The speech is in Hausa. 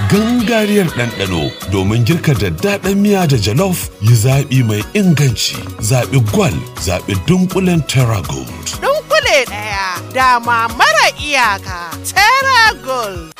gangariyar ɗanɗano domin girka daddaɗan miya da jalof yi zaɓi mai inganci. Zaɓi Gwal, zaɓi dunkulen Terra Gold. Dunkule ɗaya, dama mara iyaka. Terra Gold.